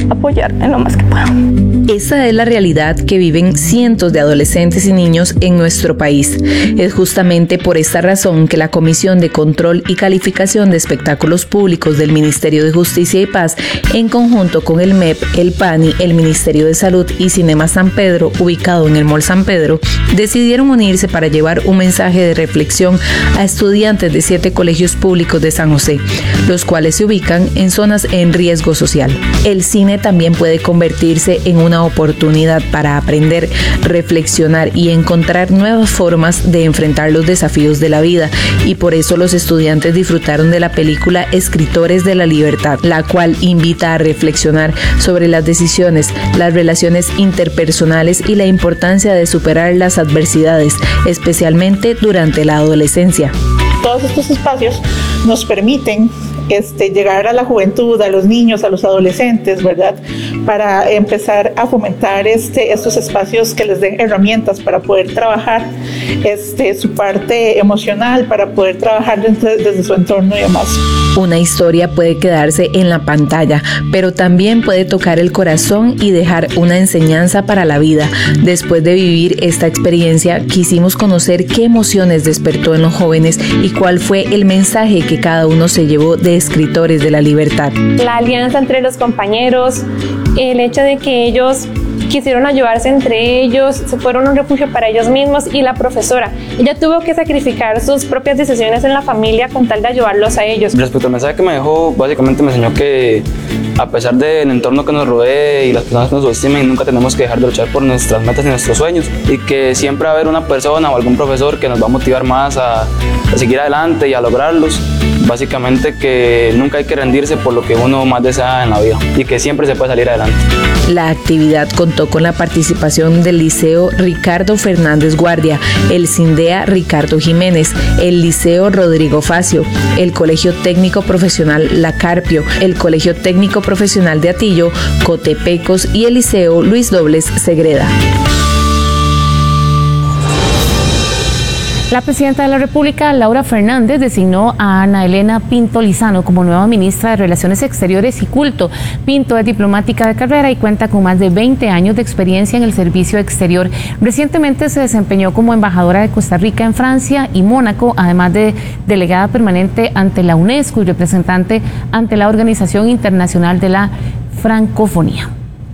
apoyar en lo más que pueda. Esa es la realidad que viven cientos de adolescentes y niños en nuestro país. Es justamente por esta razón que la Comisión de Control y Calificación de Espectáculos Públicos del Ministerio de Justicia y Paz, en conjunto con el MEP, el PANI, el Ministerio de Salud y Cinema San Pedro, ubicado en el Mall San Pedro, decidieron unirse para llevar un mensaje de reflexión a estudiantes de 7 colegios públicos de San José, los cuales se ubican en zonas en riesgo social. El cine también puede convertirse en una oportunidad para aprender, reflexionar y encontrar nuevas formas de enfrentar los desafíos de la vida, y por eso los estudiantes disfrutaron de la película Escritores de la Libertad, la cual invita a reflexionar sobre las decisiones, las relaciones interpersonales y la importancia de superar las adversidades, especialmente durante la adolescencia. Todos estos espacios nos permiten llegar a la juventud, a los niños, a los adolescentes, ¿verdad? Para empezar a fomentar estos espacios que les den herramientas para poder trabajar su parte emocional, para poder trabajar desde su entorno y demás. Una historia puede quedarse en la pantalla, pero también puede tocar el corazón y dejar una enseñanza para la vida. Después de vivir esta experiencia, quisimos conocer qué emociones despertó en los jóvenes y cuál fue el mensaje que cada uno se llevó de Escritores de la Libertad. La alianza entre los compañeros, el hecho de que ellos quisieron ayudarse entre ellos, se fueron un refugio para ellos mismos, y la profesora, ella tuvo que sacrificar sus propias decisiones en la familia con tal de ayudarlos a ellos. Respecto al mensaje que me dejó, básicamente me enseñó que a pesar del entorno que nos rodee y las personas que nos subestimen, nunca tenemos que dejar de luchar por nuestras metas y nuestros sueños, y que siempre va a haber una persona o algún profesor que nos va a motivar más a seguir adelante y a lograrlos. Básicamente que nunca hay que rendirse por lo que uno más desea en la vida y que siempre se puede salir adelante. La actividad contó con la participación del Liceo Ricardo Fernández Guardia, el CINDEA Ricardo Jiménez, el Liceo Rodrigo Facio, el Colegio Técnico Profesional La Carpio, el Colegio Técnico Profesional de Atillo, Cotepecos y el Liceo Luis Dobles Segreda. La presidenta de la República, Laura Fernández, designó a Ana Elena Pinto Lizano como nueva ministra de Relaciones Exteriores y Culto. Pinto es diplomática de carrera y cuenta con más de 20 años de experiencia en el servicio exterior. Recientemente se desempeñó como embajadora de Costa Rica en Francia y Mónaco, además de delegada permanente ante la UNESCO y representante ante la Organización Internacional de la Francofonía.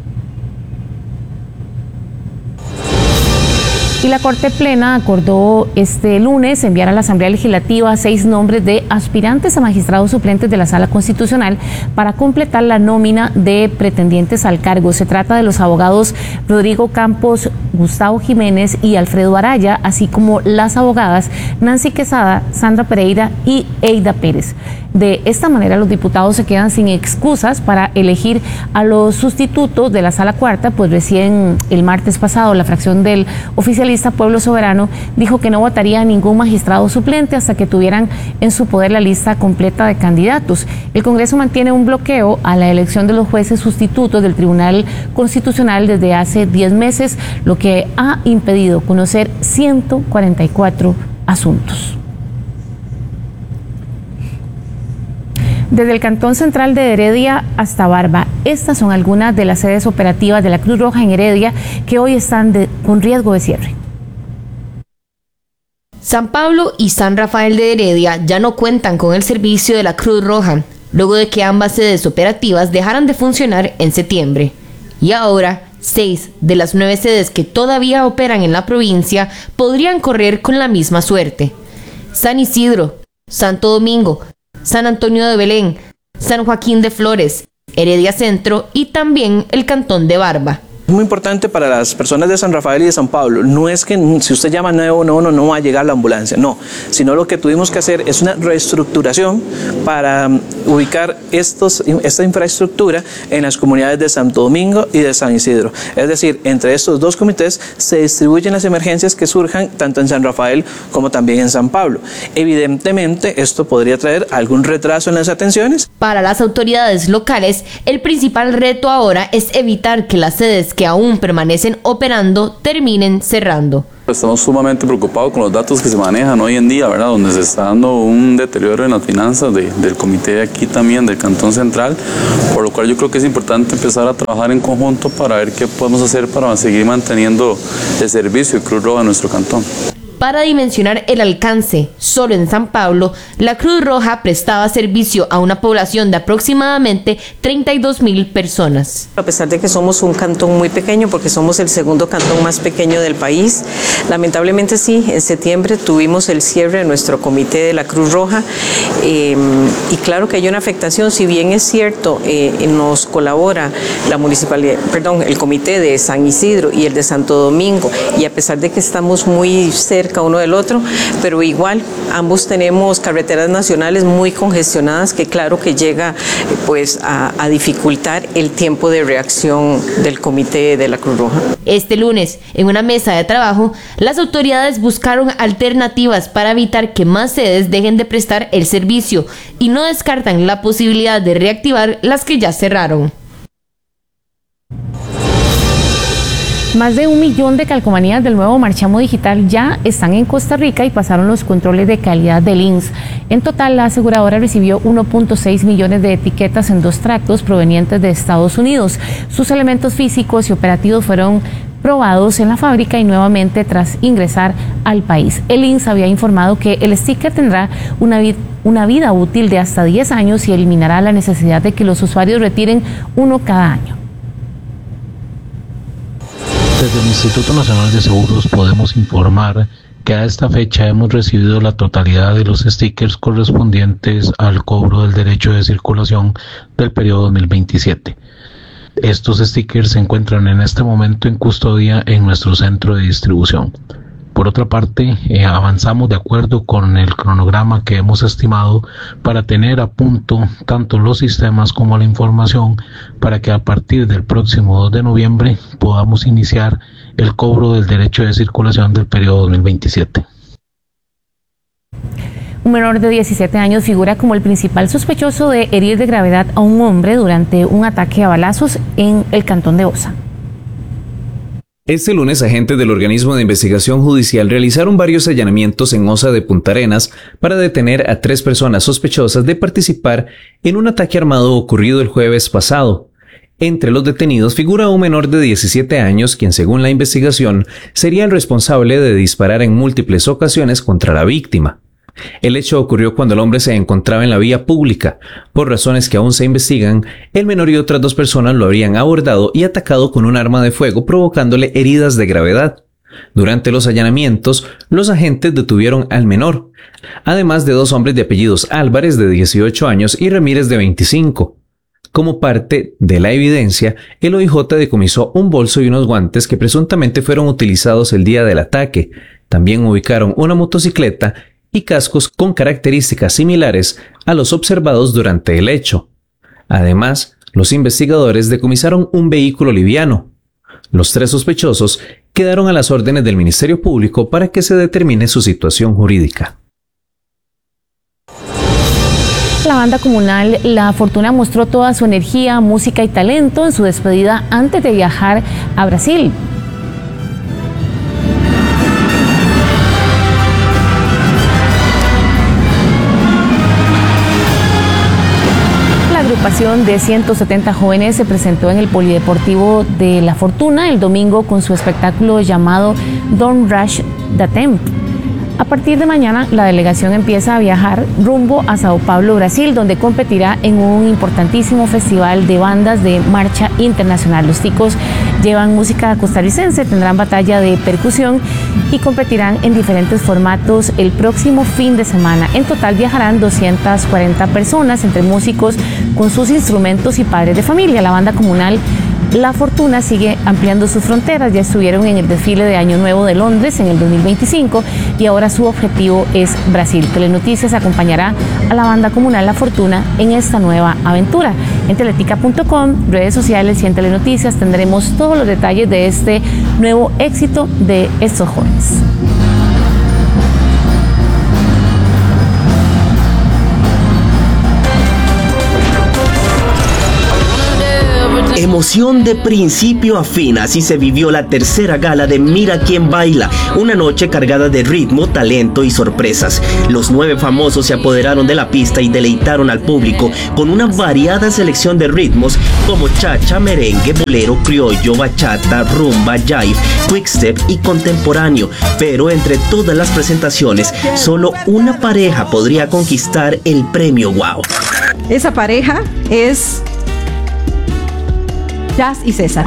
Y la Corte Plena acordó este lunes enviar a la Asamblea Legislativa 6 nombres de aspirantes a magistrados suplentes de la Sala Constitucional para completar la nómina de pretendientes al cargo. Se trata de los abogados Rodrigo Campos, Gustavo Jiménez y Alfredo Araya, así como las abogadas Nancy Quesada, Sandra Pereira y Eida Pérez. De esta manera, los diputados se quedan sin excusas para elegir a los sustitutos de la Sala Cuarta, pues recién el martes pasado la fracción del oficialista Pueblo Soberano dijo que no votaría a ningún magistrado suplente hasta que tuvieran en su poder la lista completa de candidatos. El Congreso mantiene un bloqueo a la elección de los jueces sustitutos del Tribunal Constitucional desde hace 10 meses, lo que ha impedido conocer 144 asuntos. Desde el Cantón Central de Heredia hasta Barba, estas son algunas de las sedes operativas de la Cruz Roja en Heredia que hoy están con riesgo de cierre. San Pablo y San Rafael de Heredia ya no cuentan con el servicio de la Cruz Roja, luego de que ambas sedes operativas dejaran de funcionar en septiembre. Y ahora, 6 de las 9 sedes que todavía operan en la provincia podrían correr con la misma suerte. San Isidro, Santo Domingo, San Antonio de Belén, San Joaquín de Flores, Heredia Centro y también el Cantón de Barba. Es muy importante para las personas de San Rafael y de San Pablo. No es que si usted llama 911 no va a llegar la ambulancia, no, sino lo que tuvimos que hacer es una reestructuración para ubicar esta infraestructura en las comunidades de Santo Domingo y de San Isidro. Es decir, entre estos dos comités se distribuyen las emergencias que surjan tanto en San Rafael como también en San Pablo. Evidentemente, esto podría traer algún retraso en las atenciones. Para las autoridades locales, el principal reto ahora es evitar que las sedes hospitales que aún permanecen operando terminen cerrando. Estamos sumamente preocupados con los datos que se manejan hoy en día, ¿verdad? Donde se está dando un deterioro en las finanzas del comité de aquí también, del Cantón Central, por lo cual yo creo que es importante empezar a trabajar en conjunto para ver qué podemos hacer para seguir manteniendo el servicio de Cruz Roja en nuestro cantón. Para dimensionar el alcance, solo en San Pablo, la Cruz Roja prestaba servicio a una población de aproximadamente 32,000 personas. A pesar de que somos un cantón muy pequeño, porque somos el segundo cantón más pequeño del país, lamentablemente sí, en septiembre tuvimos el cierre de nuestro comité de la Cruz Roja y claro que hay una afectación, si bien es cierto, nos colabora la municipalidad, el comité de San Isidro y el de Santo Domingo, y a pesar de que estamos muy cerca uno del otro, pero igual ambos tenemos carreteras nacionales muy congestionadas que claro que llega pues a dificultar el tiempo de reacción del comité de la Cruz Roja. Este lunes, en una mesa de trabajo, las autoridades buscaron alternativas para evitar que más sedes dejen de prestar el servicio y no descartan la posibilidad de reactivar las que ya cerraron. Más de 1 millón de calcomanías del nuevo marchamo digital ya están en Costa Rica y pasaron los controles de calidad del INS. En total, la aseguradora recibió 1.6 millones de etiquetas en 2 tractos provenientes de Estados Unidos. Sus elementos físicos y operativos fueron probados en la fábrica y nuevamente tras ingresar al país. El INS había informado que el sticker tendrá una vida útil de hasta 10 años y eliminará la necesidad de que los usuarios retiren uno cada año. Desde el Instituto Nacional de Seguros podemos informar que a esta fecha hemos recibido la totalidad de los stickers correspondientes al cobro del derecho de circulación del periodo 2027. Estos stickers se encuentran en este momento en custodia en nuestro centro de distribución. Por otra parte, avanzamos de acuerdo con el cronograma que hemos estimado para tener a punto tanto los sistemas como la información para que a partir del próximo 2 de noviembre podamos iniciar el cobro del derecho de circulación del periodo 2027. Un menor de 17 años figura como el principal sospechoso de herir de gravedad a un hombre durante un ataque a balazos en el cantón de Osa. Este lunes, agentes del organismo de investigación judicial realizaron varios allanamientos en Osa de Punta Arenas para detener a 3 personas sospechosas de participar en un ataque armado ocurrido el jueves pasado. Entre los detenidos figura un menor de 17 años, quien según la investigación sería el responsable de disparar en múltiples ocasiones contra la víctima. El hecho ocurrió cuando el hombre se encontraba en la vía pública. Por razones que aún se investigan, el menor y otras 2 personas lo habrían abordado y atacado con un arma de fuego, provocándole heridas de gravedad. Durante los allanamientos, los agentes detuvieron al menor, además de 2 hombres de apellidos Álvarez, de 18 años, y Ramírez, de 25. Como parte de la evidencia, el OIJ decomisó un bolso y unos guantes que presuntamente fueron utilizados el día del ataque. También ubicaron una motocicleta y cascos con características similares a los observados durante el hecho. Además, los investigadores decomisaron un vehículo liviano. Los 3 sospechosos quedaron a las órdenes del Ministerio Público para que se determine su situación jurídica. La banda comunal La Fortuna mostró toda su energía, música y talento en su despedida antes de viajar a Brasil. La agrupación de 170 jóvenes se presentó en el Polideportivo de La Fortuna el domingo con su espectáculo llamado Don't Rush the Temp. A partir de mañana, la delegación empieza a viajar rumbo a Sao Paulo, Brasil, donde competirá en un importantísimo festival de bandas de marcha internacional. Los ticos llevan música costarricense, tendrán batalla de percusión y competirán en diferentes formatos el próximo fin de semana. En total viajarán 240 personas, entre músicos con sus instrumentos y padres de familia. La banda comunal La Fortuna sigue ampliando sus fronteras. Ya estuvieron en el desfile de Año Nuevo de Londres en el 2025 y ahora su objetivo es Brasil. Telenoticias acompañará a la banda comunal La Fortuna en esta nueva aventura. En teletica.com, redes sociales y en Telenoticias tendremos todos los detalles de este nuevo éxito de estos jóvenes. Emoción de principio a fin, así se vivió la tercera gala de Mira quién baila, una noche cargada de ritmo, talento y sorpresas. Los 9 famosos se apoderaron de la pista y deleitaron al público con una variada selección de ritmos como chacha, merengue, bolero, criollo, bachata, rumba, jive, quickstep y contemporáneo. Pero entre todas las presentaciones, solo una pareja podría conquistar el premio Wow. Esa pareja es Jazz y César.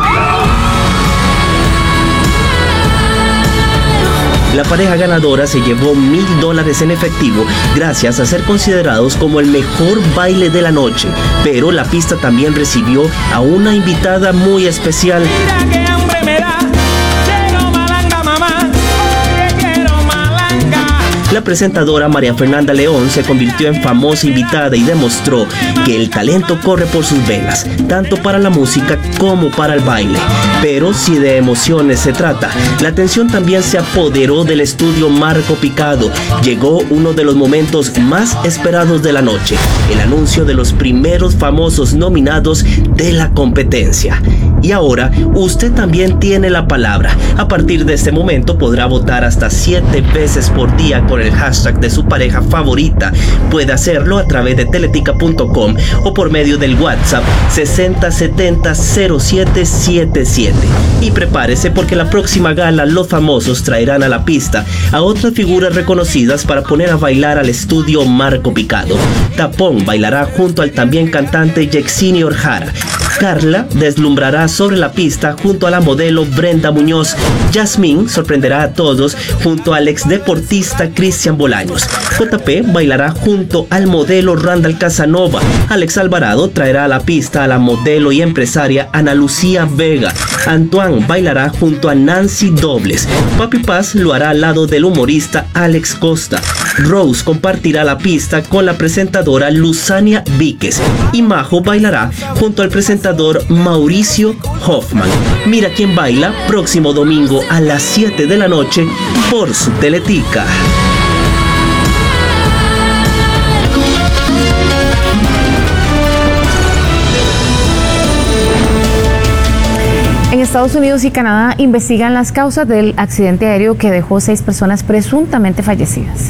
La pareja ganadora se llevó $1000 en efectivo gracias a ser considerados como el mejor baile de la noche. Pero la pista también recibió a una invitada muy especial. Mira qué hambre me da, quiero malanga mamá, quiero malanga. La presentadora María Fernanda León se convirtió en famosa invitada y demostró que el talento corre por sus venas, tanto para la música como para el baile. Pero si de emociones se trata, la atención también se apoderó del estudio Marco Picado. Llegó uno de los momentos más esperados de la noche, el anuncio de los primeros famosos nominados de la competencia. Y ahora, usted también tiene la palabra. A partir de este momento podrá votar hasta 7 veces por día con el hashtag de su pareja favorita. Puede hacerlo a través de teletica.com o por medio del WhatsApp 60700777. Y prepárese porque la próxima gala los famosos traerán a la pista a otras figuras reconocidas para poner a bailar al estudio Marco Picado. Tapón bailará junto al también cantante Yexini Jara. Carla deslumbrará sobre la pista junto a la modelo Brenda Muñoz. Yasmín sorprenderá a todos junto al exdeportista Cristian Bolaños. JP bailará junto al modelo Randall Casanova. Alex Alvarado traerá a la pista a la modelo y empresaria Ana Lucía Vega. Antoine bailará junto a Nancy Dobles. Papi Paz lo hará al lado del humorista Alex Costa. Rose compartirá la pista con la presentadora Luzania Víquez. Y Majo bailará junto al presentador Mauricio Hoffman. Mira quién baila, próximo domingo a las 7 de la noche por su Teletica. En Estados Unidos y Canadá investigan las causas del accidente aéreo que dejó 6 personas presuntamente fallecidas.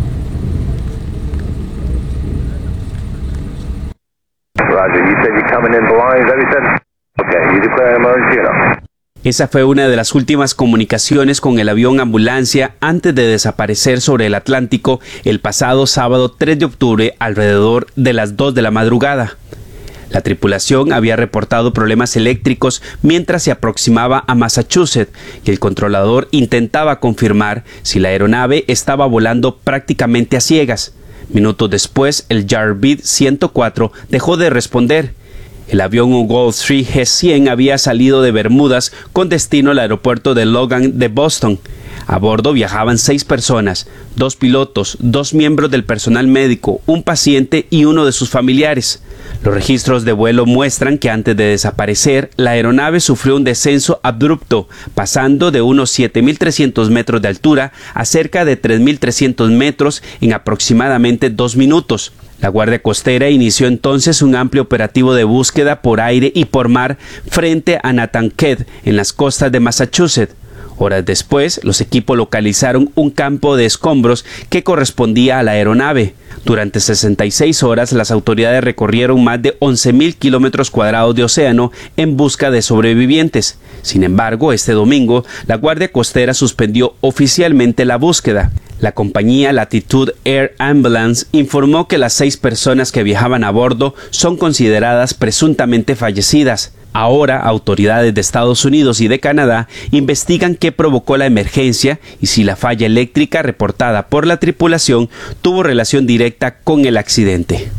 Esa fue una de las últimas comunicaciones con el avión ambulancia antes de desaparecer sobre el Atlántico el pasado sábado 3 de octubre alrededor de las 2 de la madrugada. La tripulación había reportado problemas eléctricos mientras se aproximaba a Massachusetts y el controlador intentaba confirmar si la aeronave estaba volando prácticamente a ciegas. Minutos después, el Jarvid 104 dejó de responder. El avión Gulfstream G100 había salido de Bermudas con destino al aeropuerto de Logan de Boston. A bordo viajaban 6 personas, 2 pilotos, 2 miembros del personal médico, un paciente y uno de sus familiares. Los registros de vuelo muestran que antes de desaparecer, la aeronave sufrió un descenso abrupto, pasando de unos 7.300 metros de altura a cerca de 3.300 metros en aproximadamente 2 minutos. La Guardia Costera inició entonces un amplio operativo de búsqueda por aire y por mar frente a Nantucket, en las costas de Massachusetts. Horas después, los equipos localizaron un campo de escombros que correspondía a la aeronave. Durante 66 horas, las autoridades recorrieron más de 11.000 kilómetros cuadrados de océano en busca de sobrevivientes. Sin embargo, este domingo, la Guardia Costera suspendió oficialmente la búsqueda. La compañía Latitude Air Ambulance informó que las 6 personas que viajaban a bordo son consideradas presuntamente fallecidas. Ahora, autoridades de Estados Unidos y de Canadá investigan qué provocó la emergencia y si la falla eléctrica reportada por la tripulación tuvo relación directa con el accidente.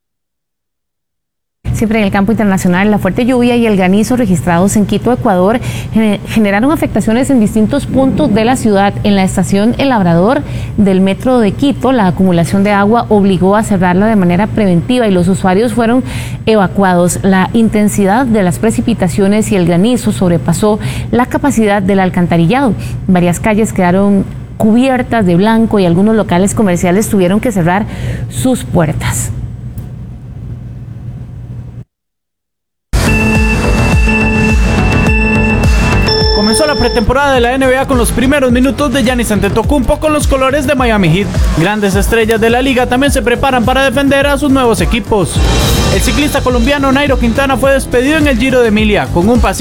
Siempre en el campo internacional, la fuerte lluvia y el granizo registrados en Quito, Ecuador, generaron afectaciones en distintos puntos de la ciudad. En la estación El Labrador del metro de Quito, la acumulación de agua obligó a cerrarla de manera preventiva y los usuarios fueron evacuados. La intensidad de las precipitaciones y el granizo sobrepasó la capacidad del alcantarillado. Varias calles quedaron cubiertas de blanco y algunos locales comerciales tuvieron que cerrar sus puertas. pretemporada de la NBA con los primeros minutos de Giannis Antetokounmpo con los colores de Miami Heat. Grandes estrellas de la liga también se preparan para defender a sus nuevos equipos. El ciclista colombiano Nairo Quintana fue despedido en el Giro de Emilia con un pasillo